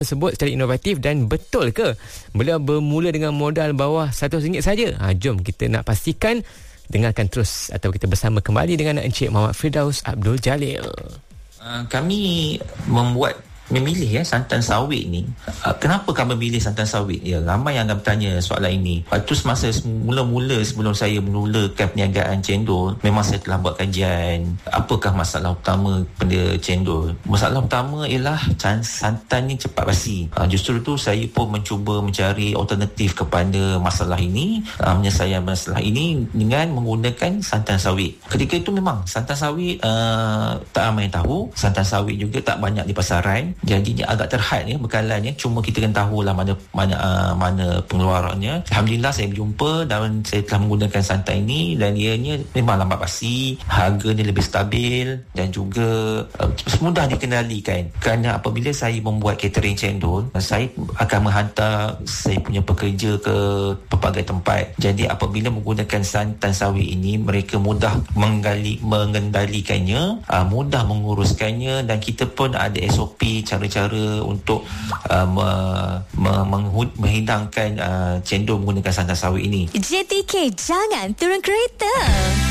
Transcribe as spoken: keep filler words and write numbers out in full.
Tersebut secara inovatif dan betul ke? Beliau bermula dengan modal bawah seratus ringgit saja. Ha, jom kita nak pastikan. Dengarkan terus atau kita bersama kembali dengan Encik Muhammad Firdaus Abdul Jalil. Uh, kami membuat memilih ya santan sawit ni. Uh, kenapa kami memilih santan sawit? Ya, ramai yang akan bertanya soalan ini. Waktu semasa mula-mula sebelum saya memulakan perniagaan cendol, memang saya telah buat kajian apakah masalah utama pada cendol. Masalah utama ialah santan ni cepat basi. Uh, justru tu saya pun mencuba mencari alternatif kepada masalah ini, uh, menyelesaikan masalah ini dengan menggunakan santan sawit. Ketika itu memang santan sawit uh, tak ramai yang tahu. Santan sawit juga tak banyak di pasaran. Jadinya agak terhad ya bekalannya, cuma kita kan tahulah mana mana uh, mana pengeluarannya. Alhamdulillah saya berjumpa dan saya telah menggunakan santan ini dan ianya memang lambat basi, harganya lebih stabil dan juga uh, mudah dikenalikan. Kerana apabila saya membuat catering cendol, saya akan menghantar saya punya pekerja ke pelbagai tempat. Jadi apabila menggunakan santan sawit ini, mereka mudah menggali, mengendalikannya, uh, mudah menguruskannya dan kita pun ada S O P cara-cara untuk uh, me, me, menghud, menghidangkan uh, cendol menggunakan santan sawit ini. J T K, jangan turun kereta.